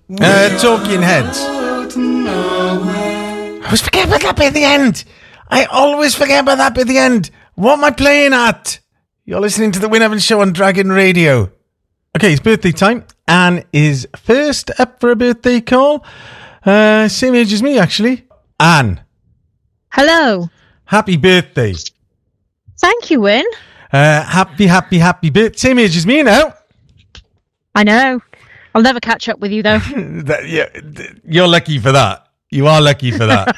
Talking Heads. I always forget about that bit at the end. What am I playing at? You're listening to the Wyn Evans Show on Dragon Radio. Okay, it's birthday time. Anne is first up for a birthday call. Same age as me, actually. Anne. Hello. Happy birthday. Thank you, Wyn. Happy birthday. Same age as me now. I know. I'll never catch up with you, though. You're lucky for that. You are lucky for that.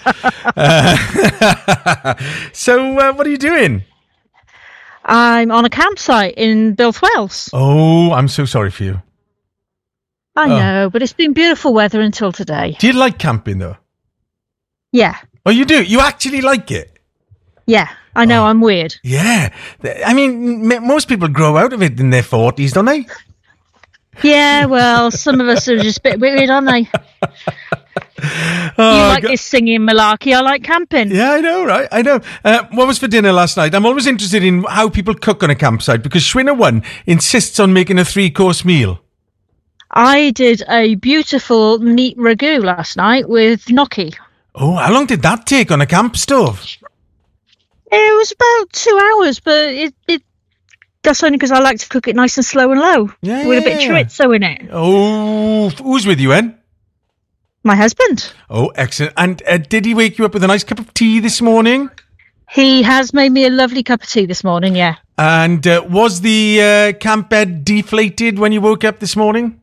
So, what are you doing? I'm on a campsite in Builth-Wells. Oh, I'm so sorry for you. I know, but it's been beautiful weather until today. Do you like camping, though? Yeah. Oh, you do? You actually like it? Yeah, I know, I'm weird. Yeah. I mean, most people grow out of it in their 40s, don't they? Yeah, well, some of us are just a bit weird, aren't they? You like this singing malarkey, I like camping. Yeah, I know, right? I know. What was for dinner last night? I'm always interested in how people cook on a campsite because Shwina One insists on making a 3-course meal. I did a beautiful meat ragu last night with gnocchi. Oh, how long did that take on a camp stove? It was about 2 hours, but that's only because I like to cook it nice and slow and low. With a bit of chorizo in it. Oh, who's with you, En? My husband. Oh, excellent. And did he wake you up with a nice cup of tea this morning? He has made me a lovely cup of tea this morning, yeah. And was the camp bed deflated when you woke up this morning?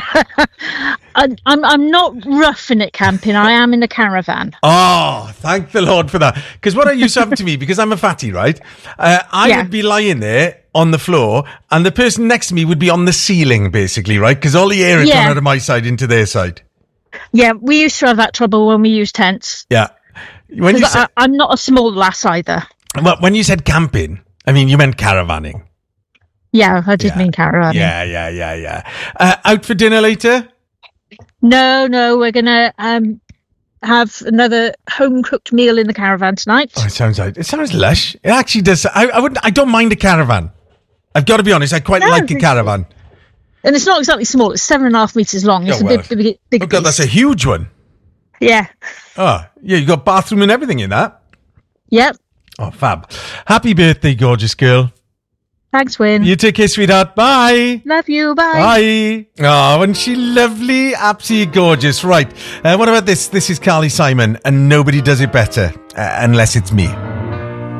I'm not roughing it camping. I am in the caravan. Oh, thank the Lord for that. Because what used to happen to me, because I'm a fatty, right? I would be lying there on the floor and the person next to me would be on the ceiling, basically, right? Because all the air had gone out of my side into their side. Yeah, we used to have that trouble when we used tents. Yeah. I'm not a small lass either. Well, when you said camping, I mean, you meant caravanning. Yeah, I did mean caravanning. Yeah. Out for dinner later? No, we're going to have another home-cooked meal in the caravan tonight. Oh, it sounds lush. It actually does. I don't mind a caravan. I've got to be honest, I quite like a caravan. And it's not exactly small, it's 7.5 metres long. It's a big oh God, that's a huge one. Yeah. Oh, yeah, you got bathroom and everything in that? Yep. Oh, fab. Happy birthday, gorgeous girl. Thanks, Wyn. You take care, sweetheart. Bye. Love you. Bye. Bye. Oh, and she lovely, absolutely gorgeous. Right. What about this? This is Carly Simon, and nobody does it better, unless it's me.